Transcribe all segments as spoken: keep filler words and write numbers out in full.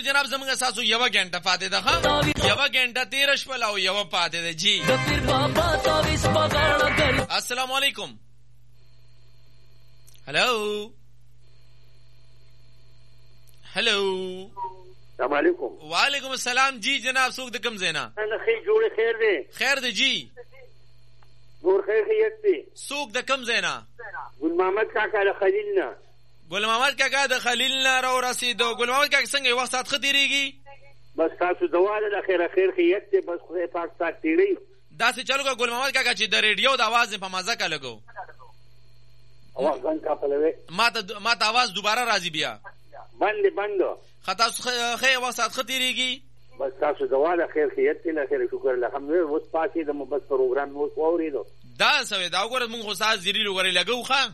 جناب زمونږ تاسو یو غنټه پاتې ده ها یو غنټه تیر شپه او یو پاتې ده جی السلام علیکم هلو هلو السلام علیکم. وعلیکم السلام جی جناب څوک د کوم زینا انا خیر جوړ خیر دی خیر دی جی ګور خیر خیت دی څوک د کوم زینا ګل محمد کاکا د خلیل نه ګل محمد کاکا د خلیل نه راو رسیدو ګل محمد کاکا څنګه یو سات خديريږي بس تاسو دواله د خیر خیر خیت دی بس خو پاک سات تیری دا څه چلو ګل محمد کاکا چې د ریډیو د आवाज په مزه کا لګو اواز غن کا پلوي ما ته ما ته आवाज دوباره راځي بیا بند بند خطا خې وسات خطيريږي بس تاسو دواله خیر خیت له خیر شکر الحمدلله اوس پاتې د مبس پروګرام نو اوریدو دا سوي دا وګوره موږ خو ساز زیری لګوري لګو ښا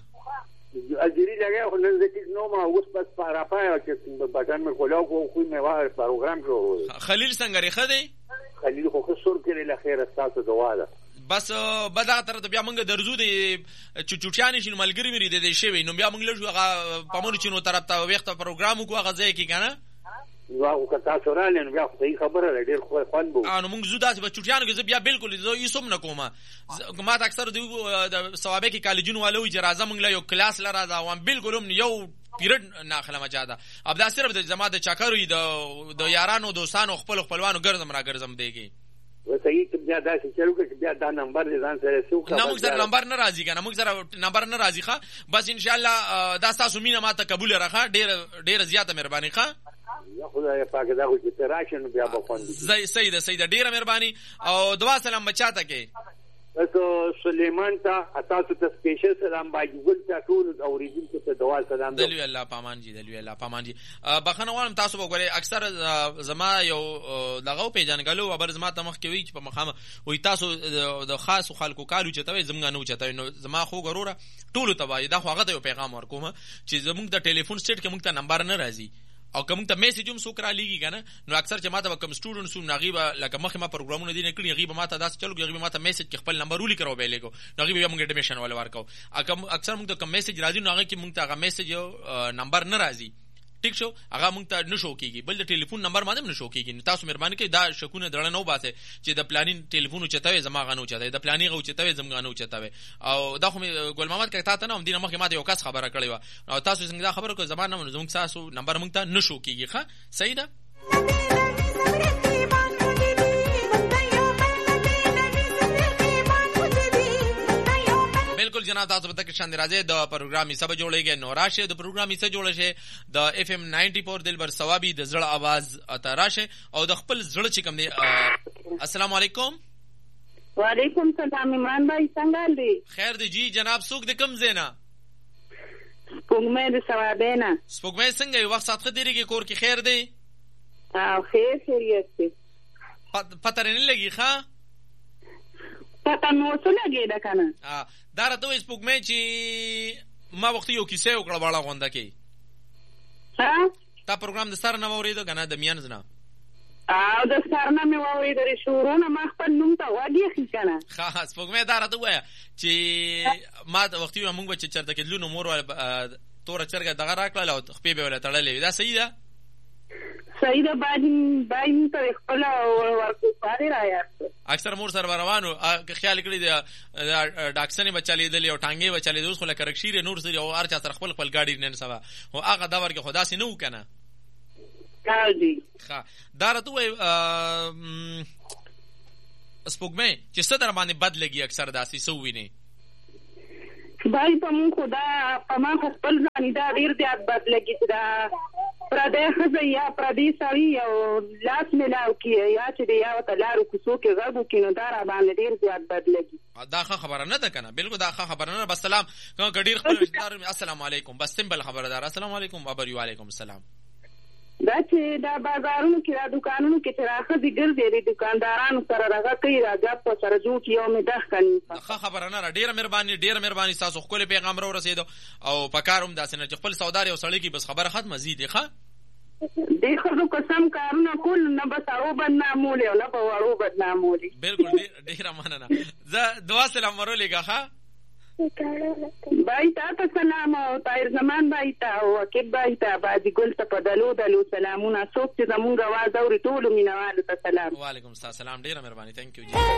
اجری لګیا خو نن ځکه نو ما اوس بس پارا پای چې بټن مې کولاو خو خو مې واه پروګرام جوړو خلیل څنګه ریخه دی خلیل خو خسر کړي له خیر تاسو دواله بس بدا تر ته بیا موږ درزو دی چوچوټیان شنو ملګری مری دی شوی نو بیا موږ لږ هغه پمون چینو طرف ته وخت پروګرام کو هغه ځای کې کنه واو کتا سورال نو بیا خو خبره ډیر خو خوان بو ا نو موږ زو داس بچوټیان کې بیا بالکل زه یې سم نه کوم ما ته اکثر د ثوابه کې کالجون والو اجازه موږ له یو کلاس لرا دا وان بالکل هم یو پیریډ ناخله مجاده اب دا صرف د جماعت د چاکروي د د یارانو دوستانو خپل خپلوانو ګرځم را ګرځم دیږي وسې ته بیا دا چې چلو کې بیا دا نمبر دې ځان سره سوق نه موږ سره نمبر نه راځي کنه موږ سره نمبر نه راځي ښا بس ان شاء الله دا تاسو مینه ماته قبول راخه ډیر ډیر زیاته مهرباني ښا یا خدای پاک دا خو چې راشن بیا به خوند زي سید سید ډیره مهرباني او دعا سلام بچاته کې تاسو سليمان ته تاسو ته سپیشل سلام باندې ګل ته ټول اوریدونکو ته دعا سلام دلوي الله پامان جی دلوي الله پامان جی بخنه وانم تاسو وګورئ اکثر زما یو دغه پیژنګلو خبر زما ته مخ کې وی چې په مخامه وي تاسو د خاص خلکو کالو چتوي زمګه نو چتوي نو زما خو غروره ټول ته وای دا خو هغه یو پیغام ورکوم چې زموږ د ټلیفون سټیټ کې موږ ته نمبر نه راځي او کوم ته میسج هم سوکرا لګي کنه نو اکثر چې ماته کوم سټوډنټس هم نغيبه لکه مخه ما پروګرامونه دي نه کړی غيبه ماته داس چلو غيبه ماته میسج کې خپل نمبر ولي کراو به لګو نغيبه موږ اډمیشن ولا ورکاو اکثر موږ ته کوم میسج راځي نو هغه کې موږ ته هغه میسج یو نمبر نه راځي ټیک شو هغه موږ ته نشو کیږي بل د ټلیفون نمبر باندې نشو کیږي تاسو مهرباني کوئ دا شکونه درنه نو باسه چې د پلانین ټلیفون چتاوي زما غنو چتاوي د پلانین غو چتاوي زما غنو چتاوي او دا خو ګل محمد کته ته نه هم دینه مخه ماته یو کس خبره کړی و او تاسو څنګه دا خبره کوئ زما نه زموږ تاسو نمبر موږ ته نشو کیږي ښه صحیح ده بالکل جناب تاسو به تک شان راځي د پروګرام حصہ به جوړیږي نو راشه د پروګرام حصہ جوړ شي د اف ام نائنٹی فور دلبر ثوابي د زړه आवाज اته راشه او د خپل زړه چې کوم دی السلام علیکم وعلیکم السلام عمران بھائی څنګه دی خیر دی جی جناب څوک د کوم زینا سپوږمۍ د ثوابینا سپوږمۍ څنګه یو وخت ساتخه دیږي کور کې خیر دی او خیر خیریت دی پته نه لګي ښا پته نو څه لګي دا کنه ا دا راته سپوږمۍ چې ما وخت یو کیسه وکړه واړه غونډه کې ها تا پروګرام د سر نه وریدو کنه د میانز نه او د سر نه مې وریدو شورونه ما خپل نوم ته وادي کنه خاص سپوږمۍ دا راته وای چې ما د وخت یو موږ چې چرته کې لونو مور تور چرګه دغه راکړل او خپې به ولا تړلې دا صحیح ده صحیح ده باندې باندې ته خپل ورکو پاره راځي اکثر مور سره روانو خیال کړی دی ډاکسنې بچالې دلې او ټانګې بچالې دوس خو لکه رکشيره نور سره او ارچا سره خپل خپل گاډي نن سبا او هغه دا ورګه خدا سي نه وکنه کاږي ښه دا راته وای سپوږمۍ چې څه در باندې بد لګي اکثر داسې سو ویني بای په مون خدا په ما خپل ځان دا ډیر زیات بد لګي دا پردې خزه یا پردې سړی او لاس ملاو کی یا چې یا تلارو کوڅو کې غږو کینو دا را باندې ډیر زیات بد لګي دا خبره نه ده کنه بالکل دا خبره نه بس سلام ګډیر خبر السلام علیکم بس سمبل خبردار السلام علیکم ابر وعلیکم السلام دا چې دا بازارونو کې دا دکانونو کې تراخه دي ګرځي دي دکاندارانو سره راغا کوي راځه په سره جو کې یو مې دښ کني ښه خبره نه ډیره مهرباني ډیره مهرباني تاسو خپل پیغام را رسیدو او پکاروم داسې نه چې خپل سودار او سړی کې بس خبره ختمه زیدي ښه دیکھو تو قسم کارونه کول نه بس او بدنامول او نه په وړو بدنامول بالکل ډیره مننه زه دعا سلام ورولېګه ښه بای تا ته سلام او طاهر زمان بای تا او عقیب بای تا بادي ګل ته په دلو دلو سلامونه څوک چې زمونږ اواز اوري ټولو مینوالو ته سلام. وعلیکم السلام، ډیره مهرباني، ثانک یو جی.